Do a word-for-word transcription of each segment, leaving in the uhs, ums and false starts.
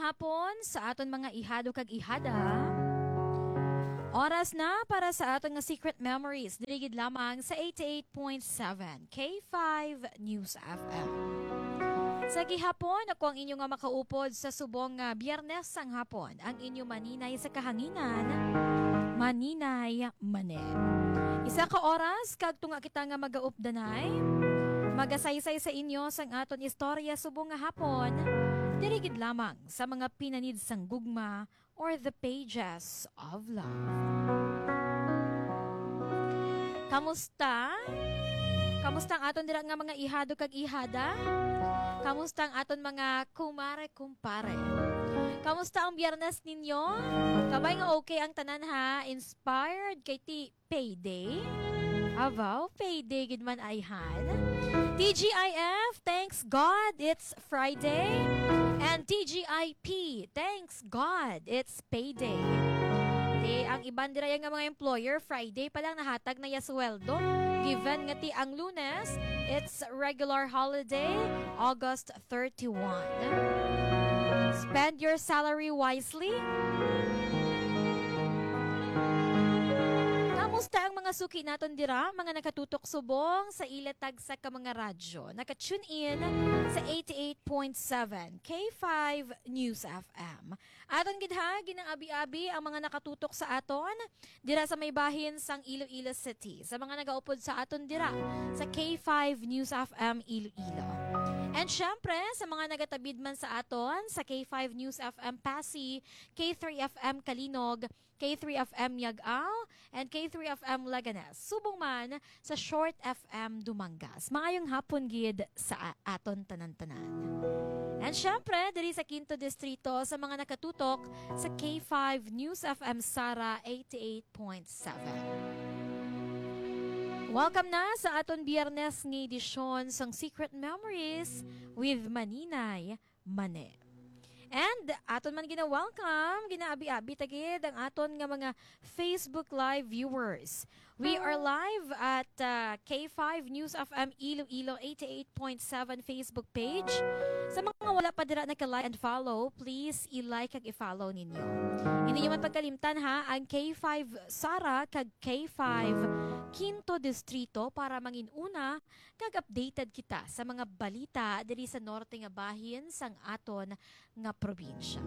hapon sa aton mga ihado kag ihada. Oras na para sa aton nga Secret Memories. Dirigid lamang sa eighty-eight point seven K five News F M. Sa gihapon, ako ang inyo nga makaupod sa subong nga Biyernes sang hapon. Ang inyo maninay sa kahanginan, maninay mane. Isa ka oras, kag tunga kita nga magaupdanay. Magasaysay sa inyo sang aton istorya subong nga hapon. Dirigid lamang sa mga pinanid sang gugma or the pages of love. Kamusta? Kamusta ang aton dira nga mga ihado kag ihada? Kamusta ang aton mga kumare-kumpare? Kamusta ang Biyernes ninyo? Kabay nga okay ang tanan ha? Inspired kay ti payday? Abaw, payday gid man ay han. T G I F, thanks God, it's Friday. And T G I P, thanks God, it's payday. Di, ang iban dira nga mga employer, Friday pa lang nahatag na ya sweldo. Given nga ti ang Lunes, it's regular holiday, August thirty-first. Spend your salary wisely. Kamusta ang mga suki naton dira, mga nakatutok subong sa ilatag sa ka mga radyo. Naka-tune in sa eighty-eight point seven K five News F M. Aton gidha ginang abi-abi ang mga nakatutok sa aton dira sa may bahin sang Iloilo City. Sa mga nagaupod sa aton dira sa K five News F M Iloilo. And syempre, sa mga nagatabid man sa aton, sa K five News F M Pasig, K three F M Kalinog, K three F M Yag-Aw, and K three F M Laganes. Subong man sa Short F M Dumangas. Maayong hapon gid sa aton tanan-tanan. And syempre, diri sa Quinto Distrito, sa mga nakatutok sa K five News F M Sara eighty-eight point seven. Welcome na sa aton Biyernes ng edisyon sang Secret Memories with Maninay Mane. And aton man gina-welcome, ginaabi-abi tagid ang aton nga mga Facebook Live viewers. We are live at uh, K five News F M Iloilo eighty-eight point seven Facebook page. Sa mga wala pa dira naka-like and follow, please i-like kag i-follow ninyo. Hindi nyo man pagkalimtan ha, ang K five Sara kag K five Quinto Distrito para mangin una kag updated kita sa mga balita diri sa norte nga bahin sang aton nga probinsya.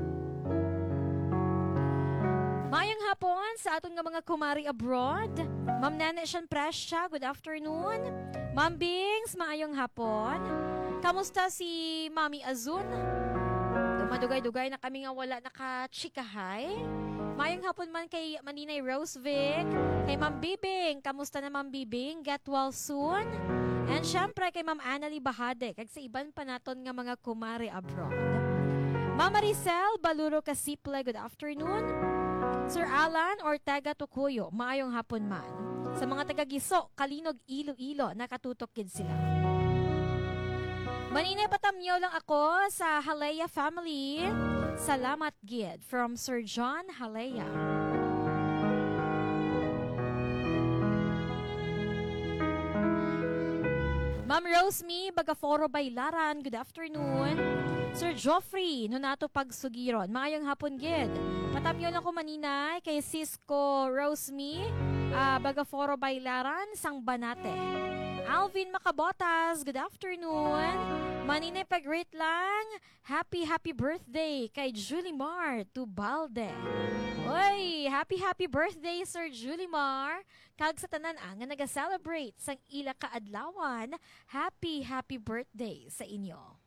Mayang hapon sa aton nga mga kumari abroad. Ma'am Nene Sian Presya, good afternoon. Ma'am Bings, maayong hapon. Kamusta si Mami Azun? Dumadugay-dugay na kami nga wala nakachikahay. Mayang hapon man kay Maninay Rosevic, kay Ma'am Bibing. Kamusta na Ma'am Bibing? Get well soon. And syempre kay Ma'am Annalie Bahade, kag sa iban pa naton nga mga kumari abroad. Ma'am Maricel Baluro Casiple, good afternoon. Sir Alan Ortega Tukuyo, maayong hapon man. Sa mga taga-Giso, Kalinog, Iloilo, nakatutok gid sila. Maninay patamyaw lang ako sa Halea family. Salamat gid from Sir John Halea. Ma'am Rosemi Bagaforo Baylaran, good afternoon. Sir Joffrey Nonato Pagsugiron, maayong hapon gid. Patamyo lang ko maninay kay Cisco Rosemi uh, Bagaforo Baylaran sang Banate. Alvin Macabotas, good afternoon. Maninay pag-greet lang. Happy happy birthday kay Julimar Tubalde. Oy, happy happy birthday Sir Julimar. Kag sa tanan ang nga naga-celebrate sang ila kaadlawan. Happy happy birthday sa inyo.